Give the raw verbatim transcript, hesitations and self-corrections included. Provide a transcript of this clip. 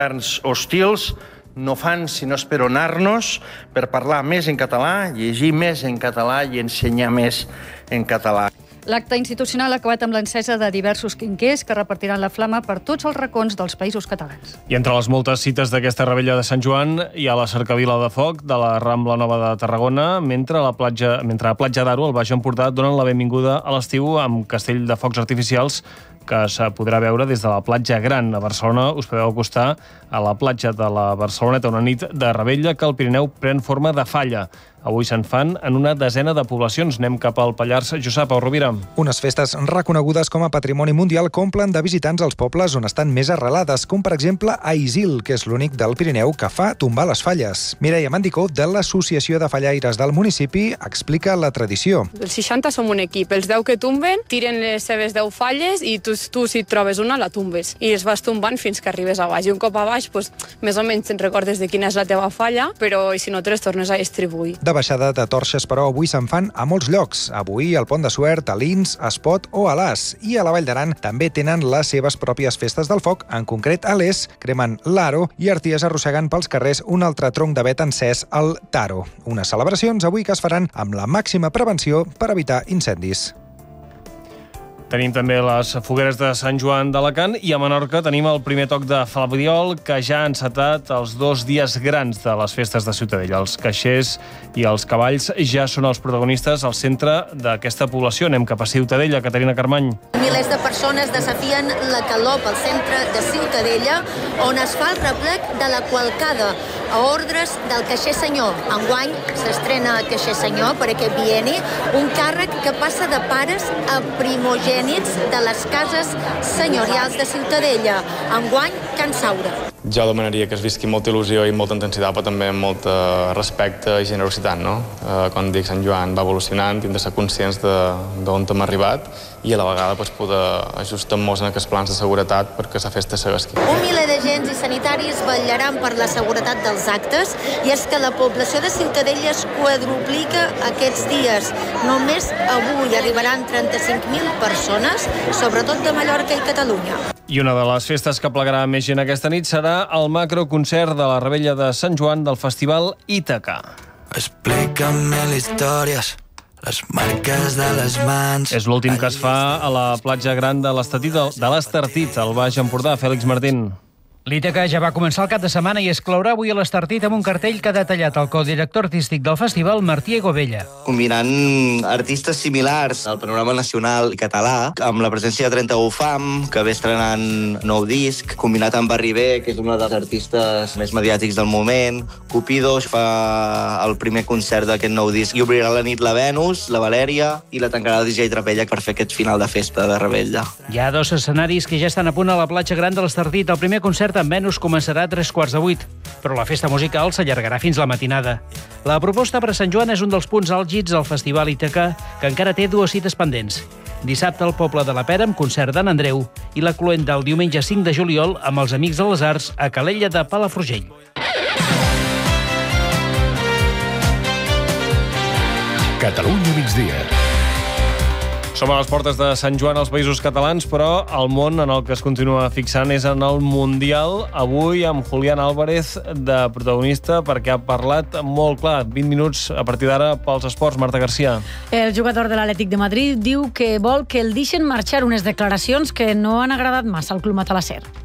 governs hostils no fan sinó esperonar-nos per parlar més en català, llegir més en català i ensenyar més en català. L'acte institucional ha acabat amb l'encesa de diversos quinquers que repartiran la flama per tots els racons dels països catalans. I entre les moltes cites d'aquesta rebella de Sant Joan hi ha la cercavila de foc de la Rambla Nova de Tarragona, mentre a la platja, mentre a Platja d'Aro, al Baix Empordà, donen la benvinguda a l'estiu amb castell de focs artificials que es podrà veure des de la platja Gran. A Barcelona us podeu acostar a la platja de la Barceloneta una nit de rebella que al Pirineu pren forma de falla. Avui se'n fan en una desena de poblacions. Anem cap al Pallars Jussà, Pau Rovira. Unes festes reconegudes com a patrimoni mundial que omplen de visitants als pobles on estan més arrelades, com per exemple a Isil, que és l'únic del Pirineu que fa tombar les falles. Mireia Mandicó, de l'Associació de Fallaires del municipi, explica la tradició. Els seixanta som un equip, els deu que tomben tiren les seves deu falles i tu, tu si et trobes una la tombes i es vas tombant fins que arribes a baix. I un cop a baix, doncs, més o menys te'n recordes de quina és la teva falla, però si no te les tornes a distribuir. De baixada de torxes, però, avui se'n fan a molts llocs. Avui al Pont de Suert, a Lins, a Espot o a l'As. I a la Vall d'Aran també tenen les seves pròpies festes del foc. En concret, a l'Es cremen l'Aro i arties arrossegant pels carrers un altre tronc d'avet encès, el Taro. Unes celebracions avui que es faran amb la màxima prevenció per evitar incendis. Tenim també les fogueres de Sant Joan d'Alacant i a Menorca tenim el primer toc de Flabiol, que ja ha encetat els dos dies grans de les festes de Ciutadella. Els caixers i els cavalls ja són els protagonistes al centre d'aquesta població. Anem cap a Ciutadella, Caterina Carmany. Milers de persones desafien la calor pel centre de Ciutadella, on es fa el replec de la qualcada a ordres del caixer senyor. Enguany s'estrena caixer senyor per aquest bienni, un càrrec que passa de pares a primogènits de les cases senyorials de Ciutadella. Enguany, Can Saura. Jo demanaria que es visqui molta il·lusió i molta intensitat, però també amb molt respecte i generositat, no? Eh, quan dic Sant Joan va evolucionant, hem de ser conscients d'on hem arribat i a la vegada pues, poder ajustar-nos en aquests plans de seguretat perquè la festa segueixi. Un miler d'agents i sanitaris vetllaran per la seguretat dels actes i és que la població de Ciutadella es quadruplica aquests dies. Només avui arribaran trenta-cinc mil persones, sobretot de Mallorca i Catalunya. I una de les festes que plegarà més gent aquesta nit serà el macroconcert de la rebella de Sant Joan del Festival Ítaca. Explícame les històries, les marques de les mans... És l'últim que es fa a la platja Gran de l'Estartit, al Baix Empordà. Fèlix Martín. L'Ítaca ja va començar el cap de setmana i es clourà avui a l'Estartit amb un cartell que ha detallat el codirector artístic del festival, Martí Egovella. Combinant artistes similars al panorama nacional català, amb la presència de trenta-u Fam, que ve estrenant nou disc, combinat amb Barri B, que és un dels artistes més mediàtics del moment. Cupido fa el primer concert d'aquest nou disc i obrirà la nit la Venus, la Valèria i la tancarà el D J Trapella per fer aquest final de festa de rebella. Hi ha dos escenaris que ja estan a punt a la platja Gran de l'Estartit. El primer concert en Venus començarà a tres quarts de vuit, però la festa musical s'allargarà fins la matinada. La proposta per a Sant Joan és un dels punts àlgids del Festival Ítaca, que encara té dues cites pendents. Dissabte al Poble de la Pera amb concert d'en Andreu i la cluenta el diumenge cinc de juliol amb els Amics de les Arts a Calella de Palafrugell. Catalunya migdia. Som a les portes de Sant Joan als Països Catalans, però el món en el que es continua fixant és en el Mundial. Avui amb Julián Álvarez de protagonista, perquè ha parlat molt clar. vint minuts a partir d'ara pels esports. Marta Garcia. El jugador de l'Atlètic de Madrid diu que vol que el deixen marxar, unes declaracions que no han agradat massa al club matalasser.